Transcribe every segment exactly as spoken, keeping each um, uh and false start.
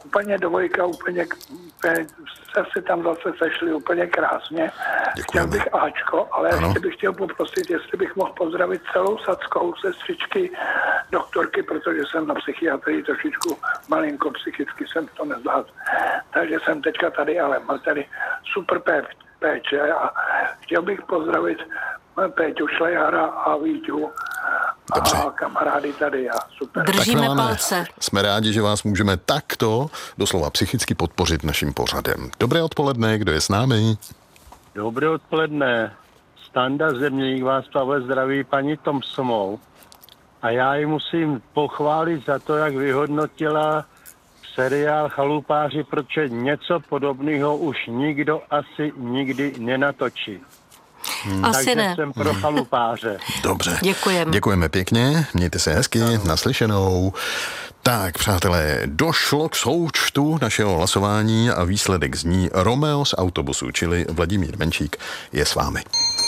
úplně dvojka, úplně, úplně se si tam zase sešli úplně krásně. Chtěl bych Ačko, ale ano. ještě bych chtěl poprosit, jestli bych mohl pozdravit celou Sadskou, sestřičky, doktorky, protože jsem na psychiatrii trošičku malinko psychicky jsem to nezvládl. Takže jsem teďka tady, ale mám tady super péče a chtěl bych pozdravit Péťu Šlejhara a Víťu. Dobře. A kamarády tady a super. Držíme palce. Jsme rádi, že vás můžeme takto doslova psychicky podpořit naším pořadem. Dobré odpoledne, kdo je s námi? Dobré odpoledne. Standa Zeměník vás, Pavel, zdraví paní Thompsonovou. A já ji musím pochválit za to, jak vyhodnotila seriál Chalupáři, protože něco podobného už nikdo asi nikdy nenatočí. Hmm. Asi Takže ne. jsem pro Chalupáře. Dobře. Děkujeme. Děkujeme pěkně, mějte se hezky, no. Naslyšenou. Tak, přátelé, došlo k součtu našeho hlasování a výsledek zní Romeo z autobusu, čili Vladimír Menšík je s vámi.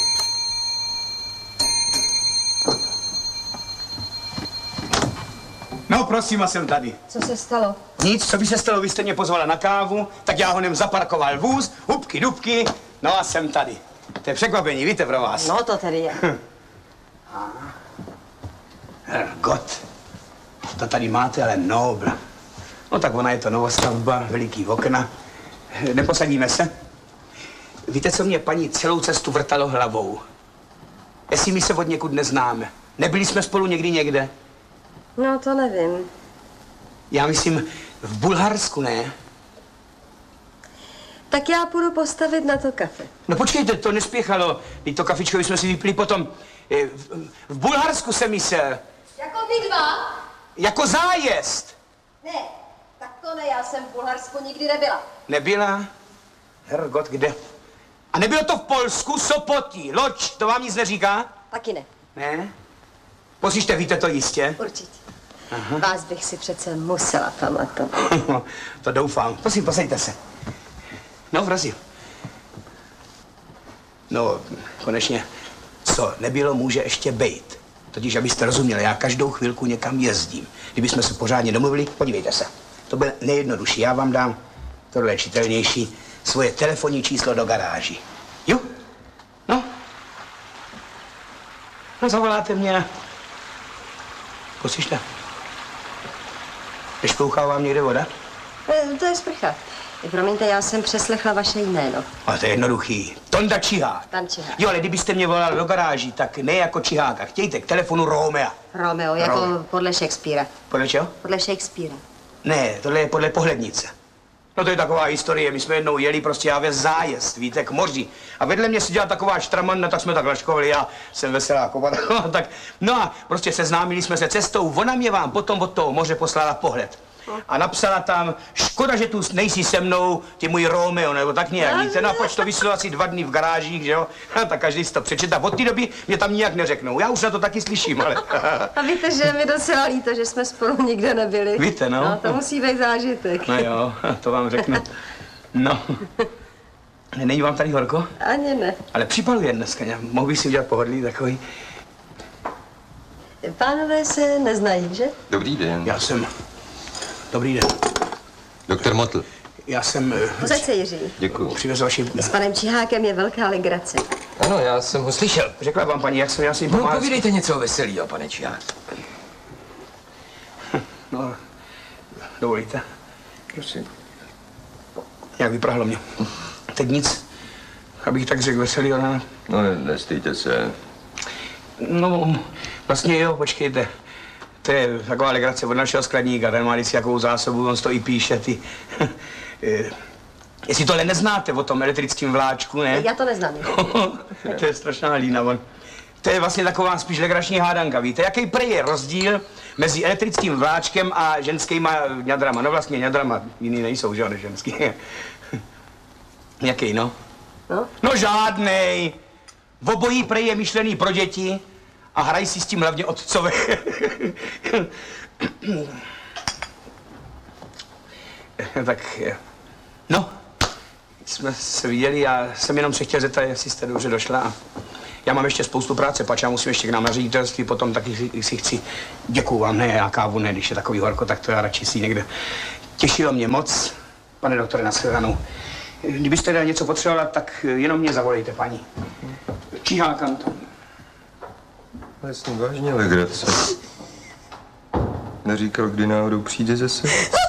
No, prosím, a jsem tady. Co se stalo? Nic, co by se stalo, vy jste mě pozvala na kávu, tak já honem zaparkoval vůz, hubky, dubky, no a jsem tady. To je překvapení, víte, pro vás. No, to tedy je. Hergot, to tady máte, ale nobl. No tak ona je to novostavba, veliký okna. Neposadíme se? Víte, co mě paní celou cestu vrtalo hlavou? Jestli my se od někud neznáme. Nebyli jsme spolu někdy někde? No, to nevím. Já myslím, v Bulharsku, ne? Tak já půjdu postavit na to kafe. No počkejte, to nespěchalo. Teď to kafičko jsme si vypili potom. V, v Bulharsku jsem myslel. Jako vy dva? Jako zájezd. Ne, tak to ne, já jsem v Bulharsku nikdy nebyla. Nebyla? Hergot, kde? A nebylo to v Polsku, Sopotí, Loď, to vám nic neříká? Taky ne. Ne? Poslyšte, víte to jistě? Určitě. Aha. Vás bych si přece musela pamatovat. To doufám. Prosím, posaďte se. No, vrazil. No, konečně, co nebylo, může ještě bejt. Totiž, abyste rozuměli, já každou chvilku někam jezdím. Kdybychom se pořádně domluvili, podívejte se. To bude nejjednodušší. Já vám dám, tohle je čitelnější, svoje telefonní číslo do garáží. Jo? No? No, zavoláte mě. Poslyšte. Nešplouchá vám někde voda? E, to je sprcha. Promiňte, já jsem přeslechla vaše jméno. Ale to je jednoduchý. Tonda Čihák. Pan Čihák. Jo, ale kdybyste mě volal do garáží, tak ne jako Čiháka. Chtějte k telefonu Romea. Romeo, jako Romeo. podle Shakespearea. Podle čeho? Podle Shakespearea. Ne, tohle je podle Pohlednice. No to je taková historie. My jsme jednou jeli prostě já ve zájezd, víte, k moři. A vedle mě seděla taková štramanna, tak jsme tak laškovali, já jsem veselá kopa. tak, no a prostě seznámili jsme se cestou. Ona mě vám potom od toho moře poslala pohled. A napsala tam, škoda, že tu nejsi se mnou, ty můj Romeo, nebo tak nějak, víte, no a pojď to vysvětlo asi dva dny v garážích, že jo, a tak každý si to přečetá. Od té doby mě tam nijak neřeknou, já už na to taky slyším, ale... A víte, že mi docela líto, že jsme spolu nikde nebyli. Víte, no. No, to musí být zážitek. No jo, to vám řeknu. No. Není vám tady horko? Ani ne. Ale připaluje dneska, já mohl bych si udělat pohodlí takový. Pánové se neznají, že? Dobrý den. Já jsem... Dobrý den. Doktor Motl. Já jsem... Posaď se, Jiří. Děkuju. Přivez vaši... S panem Čihákem je velká legrace. Ano, já jsem ho slyšel. Řekla vám paní, jak jsem já si No, pomáhal... povídejte něco veselýho, pane Čihák. No, dovolíte? Prosím. Jak vyprahlo mě. Teď nic, abych tak řekl veselý, ale... No, ne, nestýjte se. No, vlastně jo, počkejte. To je taková legrace od našeho skladníka, ten má vždycky jakou zásobu, on to i píše, ty... Jestli tohle neznáte o tom elektrickém vláčku, ne? Já to neznám. To je strašná lína, on. To je vlastně taková spíš legrační hádanka, víte? Jaký prej je rozdíl mezi elektrickým vláčkem a ženskýma ňadrama? No vlastně ňadrama, jiný nejsou, že jo, než ženský. Jaký, no? No? No žádnej. V obojí prej je myšlený pro děti a hrají si s tím hlavně otcové. Tak, no, jsme se viděli a jsem jenom se chtěl zeptat, jestli jste dobře došla. Já mám ještě spoustu práce, pač já musím ještě k nám na ředitelství, potom taky si, si chci, děkuju vám, ne, já kávu ne, když je takový horko, tak to já radši si někde Těšilo mě moc, pane doktore, nashledanou. Kdybyste teda něco potřebovala, tak jenom mě zavolejte, paní. Číhák Anton. Já jsem vážně legrace. Neříkal, kdy náhodou přijde zase?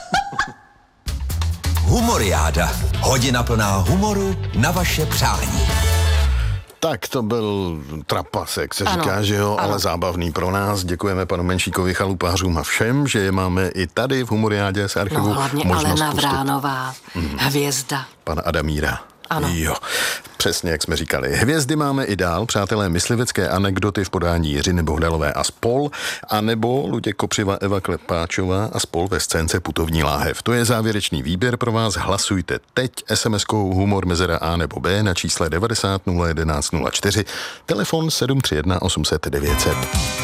Humoriáda. Hodina plná humoru na vaše přání. Tak to byl trapas, se Ano, říká, že jo, ano. ale zábavný pro nás. Děkujeme panu Menšíkovi, chalupářům a všem, že je máme i tady v Humoriádě z archivu. No hlavně možnost Alena pustit. Vránová, mm. hvězda. Pana Adamíra. Ano. Jo, přesně jak jsme říkali. Hvězdy máme i dál, přátelé, myslivecké anekdoty v podání Jiřiny Bohdalové a spol, anebo Luděk Kopřiva, Eva Klepáčová a spol ve scénce Putovní láhev. To je závěrečný výběr pro vás. Hlasujte teď es em eskou humor mezera A nebo B na čísle devadesát nula jedenáct nula čtyři, telefon sedm tři jedna osm set devět set.